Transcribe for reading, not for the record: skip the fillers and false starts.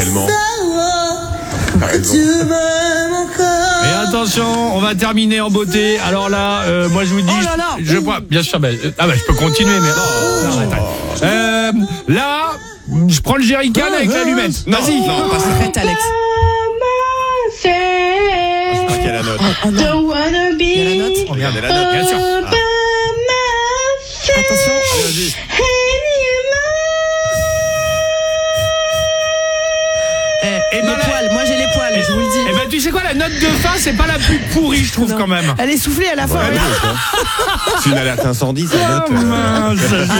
tellement. Et attention, on va terminer en beauté. Alors là, moi je vous dis, je vois, bien sûr, je peux continuer, mais là, je prends le jerrycan avec l'allumette. Vas-y. Non, pas ça. Arrête, Alex. Je crois qu'il y a la note. Il y a la note. Regardez la note, bien sûr. Attention. Vas-y. Les poils, moi j'ai les poils, je vous le dis. Eh ben tu sais quoi, la note de fin, c'est pas la plus pourrie, je trouve, quand même. Elle est soufflée à la fin. C'est une alerte incendie, cette note. Mince.